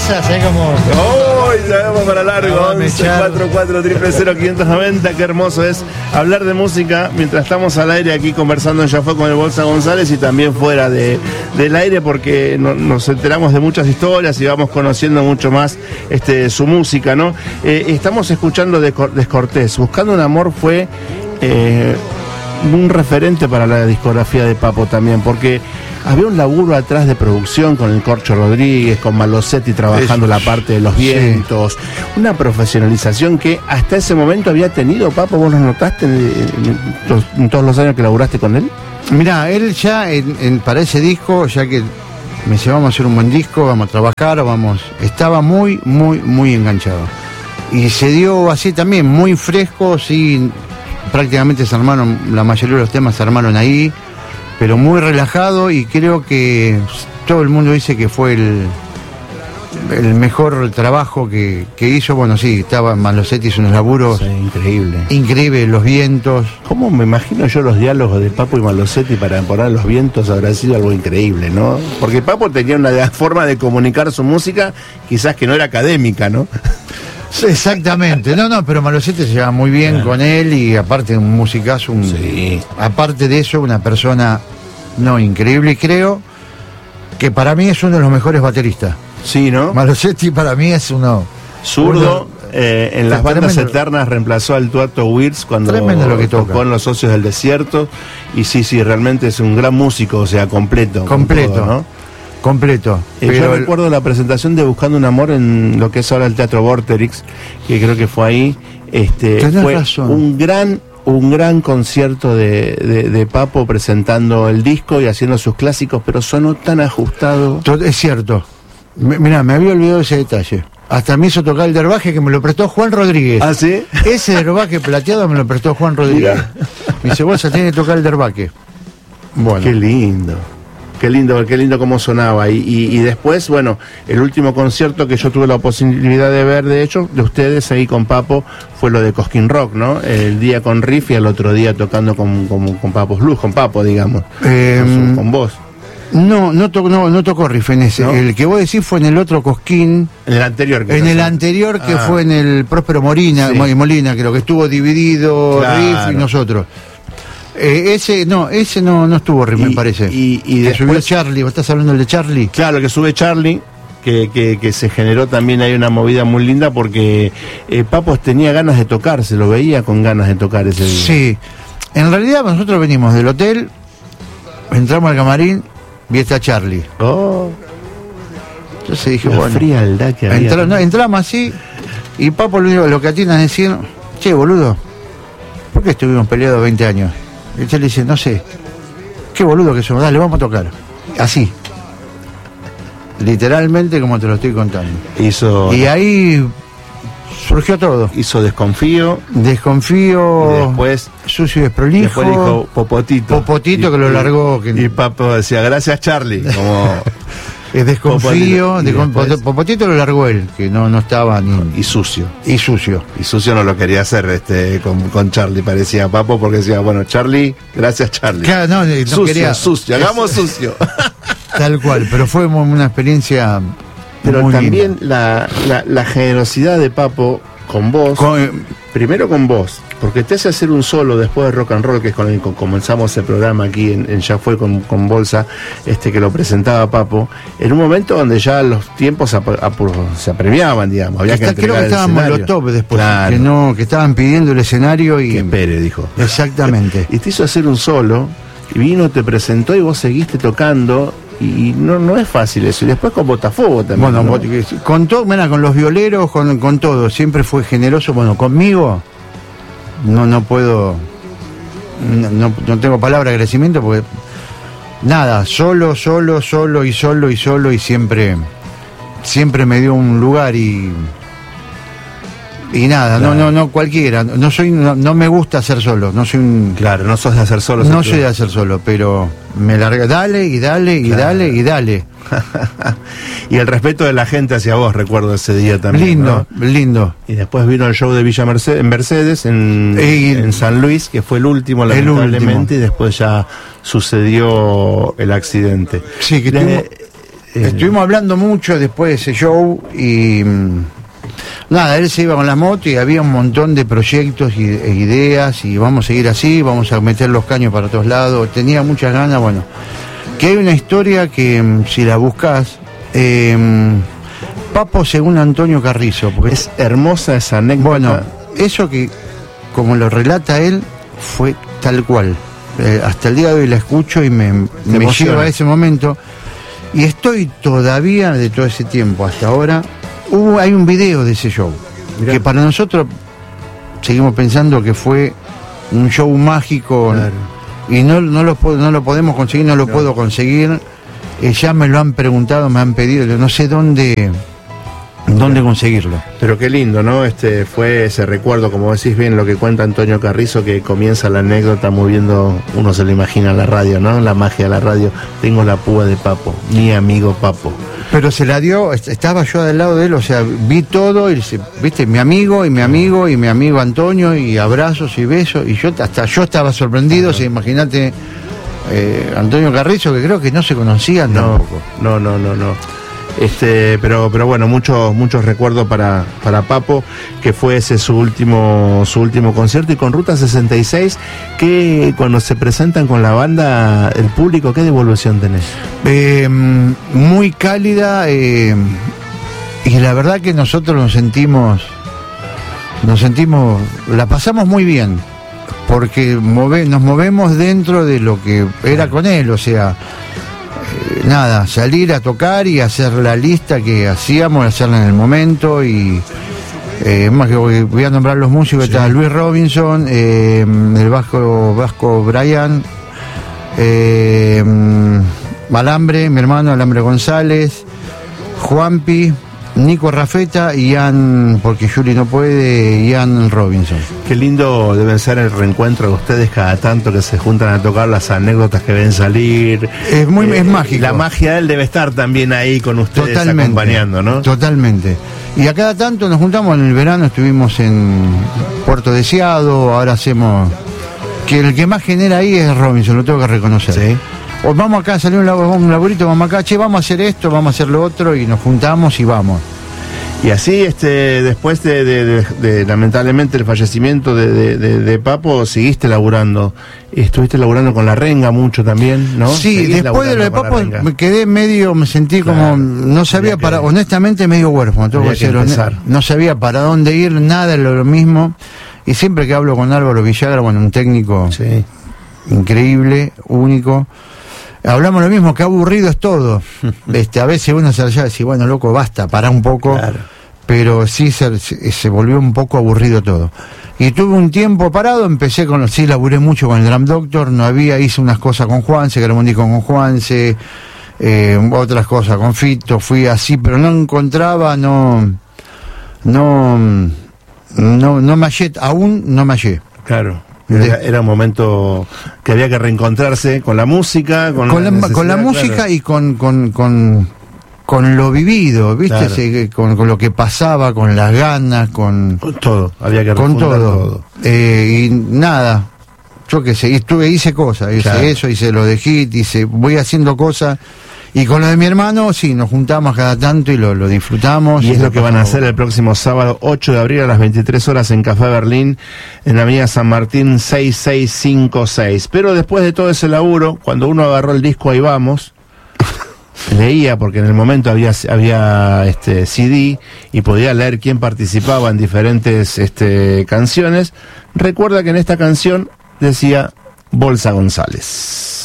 esa, ¿sabes cómo? ¡Oh! Ya vamos para largo. 1144-000-590. Qué hermoso es hablar de música mientras estamos al aire aquí conversando en Ya Fue con el Bolsa González y también fuera del aire, porque nos enteramos de muchas historias y vamos conociendo mucho más su música, ¿no? Estamos escuchando Descortés. Buscando un amor fue un referente para la discografía de Papo también, porque había un laburo atrás de producción con el Corcho Rodríguez, con Malosetti trabajando la parte de los vientos, una profesionalización que hasta ese momento había tenido Papo. ¿Vos lo notaste en todos los años que laburaste con él? Mirá, él ya para ese disco, ya que me dice, vamos a hacer un buen disco, vamos a trabajar, estaba muy, muy, muy enganchado. Y se dio así también, muy fresco, sí, prácticamente se armaron, la mayoría de los temas se armaron ahí, pero muy relajado, y creo que todo el mundo dice que fue el mejor trabajo que hizo. Bueno, sí, estaba Malosetti, hizo unos laburos, sí, increíble, los vientos. ¿Cómo me imagino yo los diálogos de Papo y Malosetti para poner los vientos? Habrá sido algo increíble, ¿no? Porque Papo tenía una forma de comunicar su música, quizás que no era académica, ¿no? Exactamente, no, pero Malosetti se lleva muy bien con él, y aparte un musicazo, aparte de eso, una persona increíble, y creo que para mí es uno de los mejores bateristas. Sí, ¿no? Malosetti para mí es uno zurdo. En las bandas eternas reemplazó al Tuato Wirtz cuando lo que tocó en Los Socios del Desierto, y sí, realmente es un gran músico, o sea, completo, todo, ¿no? Completo. Yo recuerdo la presentación de Buscando un Amor en lo que es ahora el Teatro Vorterix, que creo que fue ahí. Fue razón. un gran concierto de Papo presentando el disco y haciendo sus clásicos, pero sonó tan ajustado. Es cierto. Mirá, me había olvidado ese detalle. Hasta me hizo tocar el derbaje, que me lo prestó Juan Rodríguez. ¿Ah, sí? Ese derbaje plateado me lo prestó Juan Rodríguez. Me dice, vos tiene que tocar el derbaque. Bueno. Qué lindo cómo sonaba. Y después, bueno, el último concierto que yo tuve la posibilidad de ver, de hecho, de ustedes ahí con Papo, fue lo de Cosquín Rock, ¿no? El día con Riff y el otro día tocando con Papo Blues, con Papo, digamos. Con vos. No tocó Riff en ese. ¿No? El que vos decís fue en el otro Cosquín. En el anterior. Que fue en el Próspero Molina, creo que estuvo dividido, Riff y nosotros. Ese no estuvo Riff, me parece. Y después subió Charlie. ¿Vos estás hablando del de Charlie? Claro, que sube Charlie. Que se generó también ahí una movida muy linda, porque Papo tenía ganas de tocar, se lo veía con ganas de tocar ese día. Sí, en realidad nosotros venimos del hotel, entramos al camarín y está Charlie. Entonces dije, la frialdad que había. Entramos así, y Papo lo que atiende es decir, che, boludo, ¿por qué estuvimos peleados 20 años? Y Charlie dice, no sé, qué boludo que somos, dale, vamos a tocar. Así. Literalmente como te lo estoy contando. Y ahí surgió todo. Hizo Desconfío. Y después Sucio y Desprolijo. Después dijo Popotito, que lo largó. Y Papo decía, gracias Charlie. Como es Desconfío. Popotito lo largó él, que no estaba ni. Y Sucio. Y Sucio no lo quería hacer con Charlie, parecía Papo, porque decía, bueno, Charlie, gracias Charlie. Claro, no sucio, quería. Sucio, hagamos Sucio. Tal cual, pero fue una experiencia. Pero muy también la generosidad de Papo con vos, primero con vos, porque te hace hacer un solo después de Rock and Roll, que es con el que comenzamos el programa aquí en Ya Fue con Bolsa, que lo presentaba Papo, en un momento donde ya los tiempos se apremiaban, digamos, había que entregar. Creo que estábamos los top después, claro. que estaban pidiendo el escenario y... Que espere, dijo. Exactamente. Y te hizo hacer un solo, y vino, te presentó y vos seguiste tocando. Y no es fácil eso. Y después con Botafogo también. Bueno, ¿no? Con todo, con los violeros, con todo. Siempre fue generoso. Bueno, conmigo no puedo. No tengo palabra de agradecimiento, porque nada, solo y siempre me dio un lugar y nada, claro. no cualquiera. No me gusta hacer solo. No soy un. Claro, no sos de hacer solo. No soy de hacer solo, pero me larga, dale. Y el respeto de la gente hacia vos, recuerdo ese día también. Lindo. Y después vino el show de Villa Mercedes en San Luis, que fue el último, lamentablemente, y después ya sucedió el accidente. Sí, que Estuvimos hablando mucho después de ese show y nada, él se iba con la moto y había un montón de proyectos e ideas y vamos a seguir así, vamos a meter los caños para todos lados, tenía muchas ganas, bueno, que hay una historia que si la buscas, Papo según Antonio Carrizo, porque es hermosa esa anécdota. Bueno, eso que como lo relata él fue tal cual, hasta el día de hoy la escucho y me lleva a ese momento y estoy todavía de todo ese tiempo hasta ahora. Hay un video de ese show. Mirá. Que para nosotros seguimos pensando que fue un show mágico. Claro. Y no lo podemos conseguir, no lo puedo conseguir. Ya me lo han preguntado, me han pedido, no sé dónde conseguirlo. Pero qué lindo, ¿no? Fue ese recuerdo, como decís bien, lo que cuenta Antonio Carrizo, que comienza la anécdota moviendo, uno se lo imagina en la radio, ¿no? La magia de la radio. Tengo la púa de Papo, mi amigo Papo. Pero se la dio, estaba yo del lado de él, o sea, vi todo, y viste, mi amigo Antonio, y abrazos y besos, y yo estaba sorprendido, si imagínate, Antonio Carrizo, que creo que no se conocían tampoco. No. Pero bueno, muchos recuerdos para Papo, que fue ese su último concierto. Y con Ruta 66, que cuando se presentan con la banda, el público, ¿qué devolución tenés? Muy cálida, y la verdad que nosotros nos sentimos, la pasamos muy bien, porque nos movemos dentro de lo que era con él, o sea, nada, salir a tocar y hacer la lista que hacíamos, hacerla en el momento. Y más que voy a nombrar los músicos, sí. Está Luis Robinson, el Vasco Brian, Alambre, mi hermano Alambre González, Juanpi, Nico Rafeta y Ian, porque Juli no puede, Ian Robinson. Qué lindo deben ser el reencuentro de ustedes cada tanto que se juntan a tocar, las anécdotas que ven salir. Es mágico. La magia de él debe estar también ahí con ustedes. Totalmente, acompañando, ¿no? Totalmente. Y a cada tanto nos juntamos, en el verano estuvimos en Puerto Deseado, ahora hacemos... Que el que más genera ahí es Robinson, lo tengo que reconocer. Sí. O vamos acá, salió un laburito, vamos acá, vamos a hacer esto, vamos a hacer lo otro, y nos juntamos y vamos. Y así, después de lamentablemente el fallecimiento de Papo, seguiste laburando. Estuviste laburando con La Renga mucho también, ¿no? Sí, después de lo de Papo me quedé medio, me sentí como, no sabía honestamente medio huérfano, tengo que decir, no sabía para dónde ir, nada, lo mismo. Y siempre que hablo con Álvaro Villagra, bueno, un técnico increíble, único, hablamos lo mismo, que aburrido es todo. A veces uno se allá y dice, bueno, loco, basta, pará un poco. Claro. Pero sí se volvió un poco aburrido todo. Y tuve un tiempo parado, laburé mucho con el Drum Doctor, hice unas cosas con Juanse, grabé un disco con Juanse, otras cosas con Fito, fui así, pero no encontraba, no me hallé, aún no me hallé. Claro. Era un momento que había que reencontrarse con la música, con la música, claro. Y con lo vivido, ¿viste? Claro. Con lo que pasaba, con las ganas, con todo, había que con todo. Y nada, yo qué sé, hice cosas, hice lo de Hit, voy haciendo cosas. Y con lo de mi hermano, sí, nos juntamos cada tanto y lo disfrutamos. Y es lo que van a hacer el próximo sábado 8 de abril a las 23 horas en Café Berlín, en la avenida San Martín 6656. Pero después de todo ese laburo, cuando uno agarró el disco Ahí Vamos, leía, porque en el momento había CD y podía leer quién participaba en diferentes canciones, recuerda que en esta canción decía Bolsa González.